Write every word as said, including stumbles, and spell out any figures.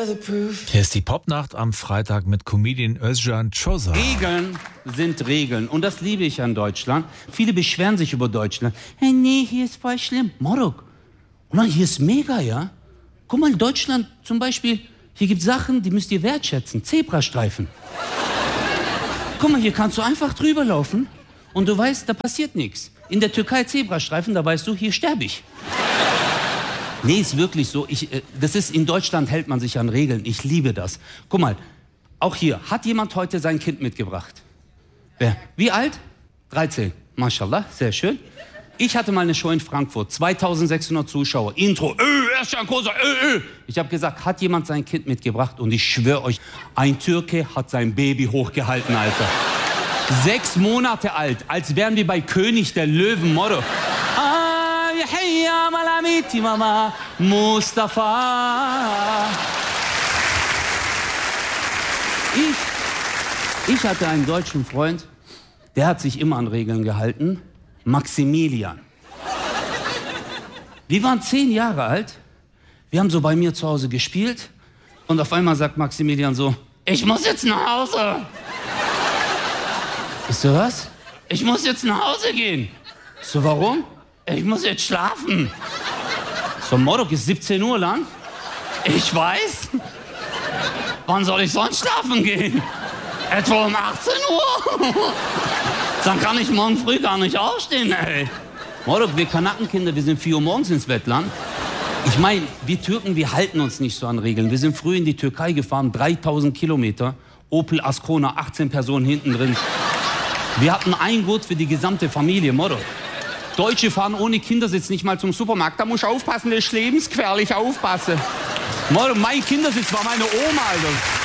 Hier ist die Popnacht am Freitag mit Comedian Özcan Çoza. Regeln sind Regeln und das liebe ich an Deutschland. Viele beschweren sich über Deutschland. Hey, nee, hier ist voll schlimm. Morok, oder hier ist mega, ja? Guck mal, Deutschland zum Beispiel, hier gibt es Sachen, die müsst ihr wertschätzen. Zebrastreifen. Guck mal, hier kannst du einfach drüber laufen und du weißt, da passiert nichts. In der Türkei Zebrastreifen, da weißt du, hier sterbe ich. Nee, ist wirklich so. Ich, äh, das ist, in Deutschland hält man sich an Regeln. Ich liebe das. Guck mal, auch hier, hat jemand heute sein Kind mitgebracht? Wer? Wie alt? dreizehn. Mashallah, sehr schön. Ich hatte mal eine Show in Frankfurt, zweitausendsechshundert Zuschauer, Intro, äh, Özcan Çoza, äh, äh. Ich habe gesagt, hat jemand sein Kind mitgebracht? Und ich schwöre euch, ein Türke hat sein Baby hochgehalten, Alter. Sechs Monate alt, als wären wir bei König der Löwen, Motto. Ah, ja, Malamiti, Mama, Mustafa. Ich, ich hatte einen deutschen Freund, der hat sich immer an Regeln gehalten. Maximilian. Wir waren zehn Jahre alt. Wir haben so bei mir zu Hause gespielt. Und auf einmal sagt Maximilian so, ich muss jetzt nach Hause. Ich so, was? Ich muss jetzt nach Hause gehen. Ich so, warum? Ich muss jetzt schlafen. So, Morok, ist siebzehn Uhr lang. Ich weiß. Wann soll ich sonst schlafen gehen? Etwa um achtzehn Uhr. Dann kann ich morgen früh gar nicht aufstehen, ey. Morok, wir Kanakenkinder, wir sind vier Uhr morgens ins Bett lang. Ich meine, wir Türken, wir halten uns nicht so an Regeln. Wir sind früh in die Türkei gefahren, dreitausend Kilometer. Opel Ascona, achtzehn Personen hinten drin. Wir hatten ein Gurt für die gesamte Familie, Morok. Deutsche fahren ohne Kindersitz nicht mal zum Supermarkt. Da muss ich aufpassen, das ist lebensgefährlich, aufpassen. Morok, mein Kindersitz war meine Oma, Alter.